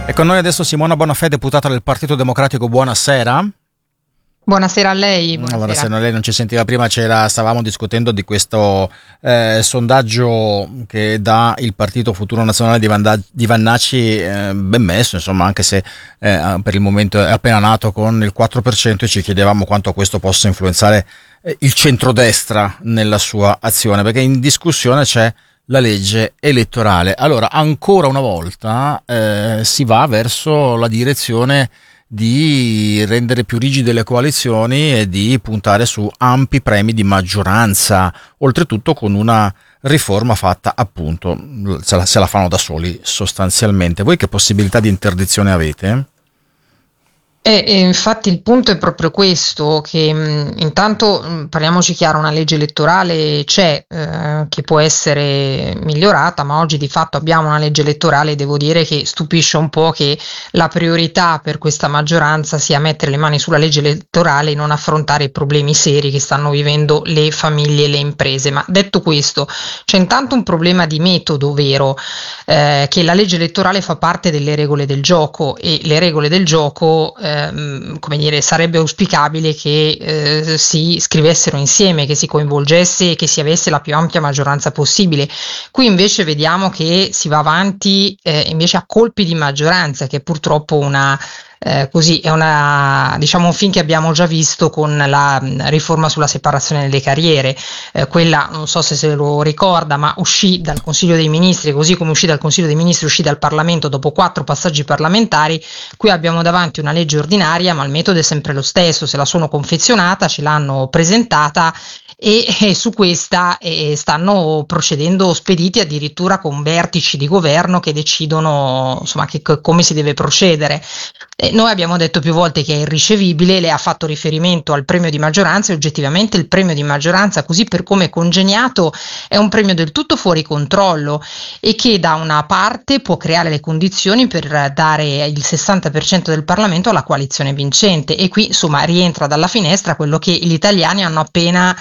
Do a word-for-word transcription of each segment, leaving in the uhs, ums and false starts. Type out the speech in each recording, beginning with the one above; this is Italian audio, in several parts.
E con noi adesso Simona Bonafè, deputata del Partito Democratico. Buonasera. Buonasera a lei. Buonasera. Allora, se lei non ci sentiva prima, c'era, stavamo discutendo di questo eh, sondaggio che dà il Partito Futuro Nazionale di, Vanda- di Vannacci eh, ben messo, insomma, anche se eh, per il momento è appena nato con il quattro per cento, e ci chiedevamo quanto questo possa influenzare eh, il centrodestra nella sua azione, perché in discussione c'è la legge elettorale. Allora, ancora una volta eh, si va verso la direzione di rendere più rigide le coalizioni e di puntare su ampi premi di maggioranza, oltretutto con una riforma fatta appunto, se la, se la fanno da soli sostanzialmente. Voi che possibilità di interdizione avete? E, e infatti il punto è proprio questo, che mh, intanto mh, parliamoci chiaro, una legge elettorale c'è, eh, che può essere migliorata, ma oggi di fatto abbiamo una legge elettorale e devo dire che stupisce un po' che la priorità per questa maggioranza sia mettere le mani sulla legge elettorale e non affrontare i problemi seri che stanno vivendo le famiglie e le imprese. Ma detto questo, c'è intanto un problema di metodo vero, eh, che la legge elettorale fa parte delle regole del gioco, e le regole del gioco eh, come dire, sarebbe auspicabile che eh, si scrivessero insieme, che si coinvolgesse e che si avesse la più ampia maggioranza possibile. Qui invece vediamo che si va avanti eh, invece a colpi di maggioranza, che è purtroppo una Eh, così è una, diciamo, un film che abbiamo già visto con la mh, riforma sulla separazione delle carriere. Eh, quella, non so se se lo ricorda, ma uscì dal Consiglio dei Ministri, così come uscì dal Consiglio dei Ministri, uscì dal Parlamento dopo quattro passaggi parlamentari. Qui abbiamo davanti una legge ordinaria, ma il metodo è sempre lo stesso: se la sono confezionata, ce l'hanno presentata e, e su questa eh, stanno procedendo spediti addirittura con vertici di governo che decidono, insomma, che, come si deve procedere. Eh, noi abbiamo detto più volte che è irricevibile. Lei ha fatto riferimento al premio di maggioranza, e oggettivamente il premio di maggioranza, così per come è congegnato, è un premio del tutto fuori controllo, e che da una parte può creare le condizioni per dare il sessanta per cento del Parlamento alla coalizione vincente, e qui insomma rientra dalla finestra quello che gli italiani hanno appena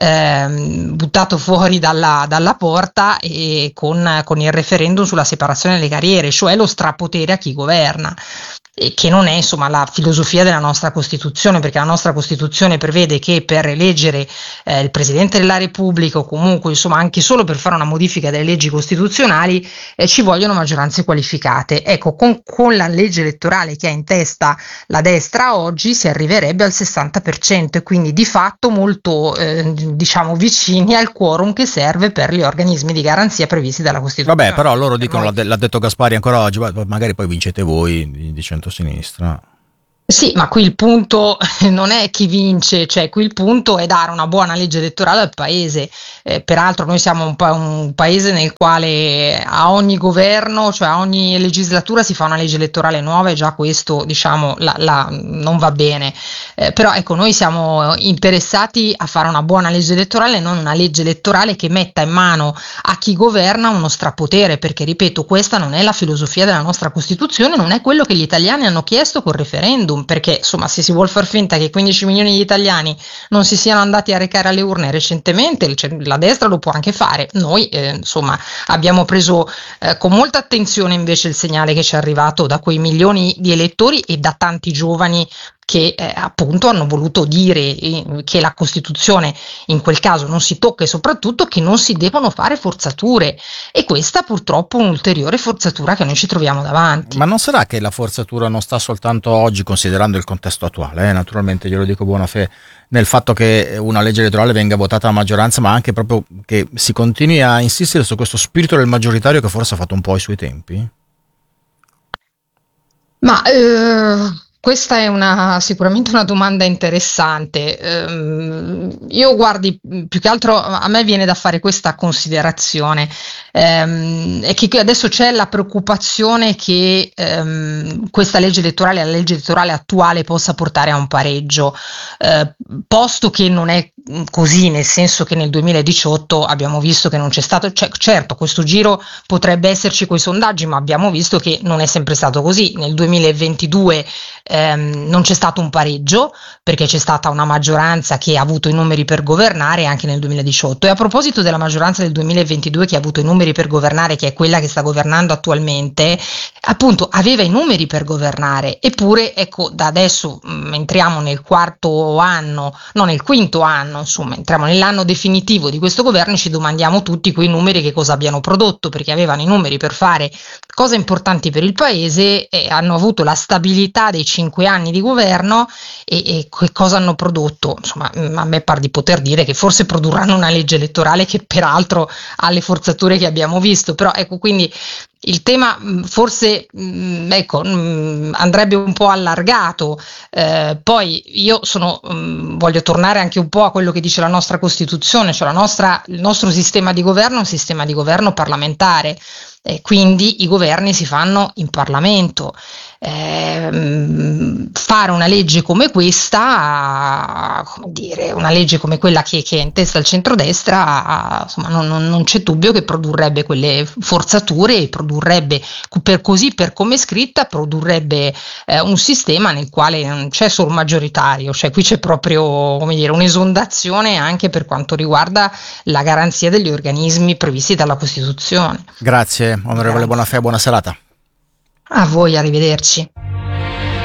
ehm, buttato fuori dalla, dalla porta, e con, con il referendum sulla separazione delle carriere, cioè lo strapotere a chi governa. E che non è insomma la filosofia della nostra Costituzione, perché la nostra Costituzione prevede che per eleggere eh, il Presidente della Repubblica, o comunque insomma anche solo per fare una modifica delle leggi costituzionali, eh, ci vogliono maggioranze qualificate. Ecco, con, con la legge elettorale che ha in testa la destra oggi si arriverebbe al sessanta per cento, e quindi di fatto molto eh, diciamo vicini al quorum che serve per gli organismi di garanzia previsti dalla Costituzione. Vabbè, però loro dicono, l'ha, de- l'ha detto Gaspari ancora oggi, magari poi vincete voi di centrosinistra. Sì, ma qui il punto non è chi vince, cioè qui il punto è dare una buona legge elettorale al paese. Eh, peraltro noi siamo un, pa- un paese nel quale a ogni governo, cioè a ogni legislatura si fa una legge elettorale nuova, e già questo diciamo la, la, non va bene. Eh, però ecco, noi siamo interessati a fare una buona legge elettorale, non una legge elettorale che metta in mano a chi governa uno strapotere, perché ripeto, questa non è la filosofia della nostra Costituzione, non è quello che gli italiani hanno chiesto col referendum. Perché insomma, se si vuol far finta che quindici milioni di italiani non si siano andati a recare alle urne recentemente, la destra lo può anche fare. Noi eh, insomma abbiamo preso eh, con molta attenzione invece il segnale che ci è arrivato da quei milioni di elettori e da tanti giovani che eh, appunto hanno voluto dire eh, che la Costituzione in quel caso non si tocca, e soprattutto che non si devono fare forzature, e questa purtroppo è un'ulteriore forzatura che noi ci troviamo davanti. Ma non sarà che la forzatura non sta soltanto oggi, considerando il contesto attuale, eh? Naturalmente glielo dico Bonafè, nel fatto che una legge elettorale venga votata a maggioranza, ma anche proprio che si continui a insistere su questo spirito del maggioritario che forse ha fatto un po' i suoi tempi? Ma eh, questa è una, sicuramente una domanda interessante. Ehm, io guardi, più che altro a me viene da fare questa considerazione, ehm, è che adesso c'è la preoccupazione che ehm, questa legge elettorale, la legge elettorale attuale, possa portare a un pareggio, eh, posto che non è così, nel senso che nel duemiladiciotto abbiamo visto che non c'è stato, cioè, certo questo giro potrebbe esserci coi sondaggi, ma abbiamo visto che non è sempre stato così. Nel duemilaventidue ehm, non c'è stato un pareggio, perché c'è stata una maggioranza che ha avuto i numeri per governare anche nel duemiladiciotto. E a proposito della maggioranza del duemilaventidue che ha avuto i numeri per governare, che è quella che sta governando attualmente, appunto aveva i numeri per governare, eppure ecco, da adesso mh, entriamo nel quarto anno, no, nel quinto anno, insomma entriamo nell'anno definitivo di questo governo e ci domandiamo tutti quei numeri che cosa abbiano prodotto, perché avevano i numeri per fare cose importanti per il paese e hanno avuto la stabilità dei cinque anni di governo e, e che cosa hanno prodotto. Insomma, a me pare di poter dire che forse produrranno una legge elettorale che peraltro ha le forzature che abbiamo visto, però ecco, quindi il tema forse ecco, andrebbe un po' allargato. Eh, poi io sono, voglio tornare anche un po' a quello che dice la nostra Costituzione, cioè la nostra, il nostro sistema di governo è un sistema di governo parlamentare, e quindi i governi si fanno in Parlamento. Eh, fare una legge come questa, come dire, una legge come quella che, che è in testa al centrodestra, insomma, non, non, non c'è dubbio che produrrebbe quelle forzature e produrrebbe, per così per come è scritta, produrrebbe eh, un sistema nel quale non c'è solo maggioritario, cioè qui c'è proprio, come dire, un'esondazione anche per quanto riguarda la garanzia degli organismi previsti dalla Costituzione. Grazie, onorevole Bonafè, buona serata. A voi, arrivederci.